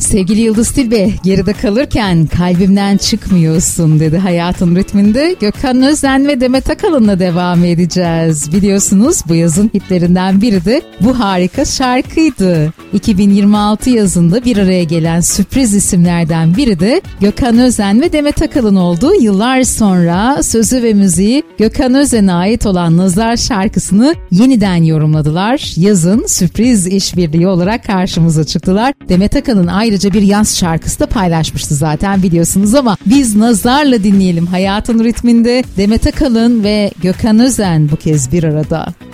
Sevgili Yıldız Tilbe, geride kalırken kalbimden çıkmıyorsun dedi Hayatın Ritminde. Gökhan Özen ve Demet Akalın'la devam edeceğiz. Biliyorsunuz bu yazın hitlerinden biri de bu harika şarkıydı. 2026 yazında bir araya gelen sürpriz isimlerden biri de Gökhan Özen ve Demet Akalın oldu. Yıllar sonra sözü ve müziği Gökhan Özen'e ait olan Nazar şarkısını yeniden yorumladılar. Yazın sürpriz işbirliği olarak karşımıza çıktılar. Demet Akalın ayrıca bir yaz şarkısı da paylaşmıştı zaten biliyorsunuz ama biz Nazar'la dinleyelim. Hayatın Ritminde Demet Akalın ve Gökhan Özen bu kez bir arada.